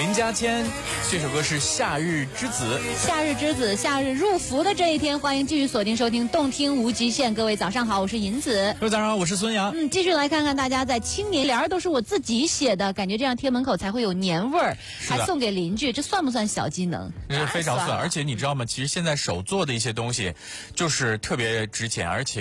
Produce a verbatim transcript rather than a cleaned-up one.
林家谦，这首歌是《夏日之子》。 夏日之子，夏日入伏的这一天，欢迎继续锁定收听动听无极限。各位早上好，我是银子。 各位早上好，我是孙杨。 嗯，继续来看看大家在青年联儿都是我自己写的，感觉这样贴门口才会有年味儿，还送给邻居，这算不算小技能？ 这非常算，而且你知道吗？其实现在手做的一些东西，就是特别值钱，而且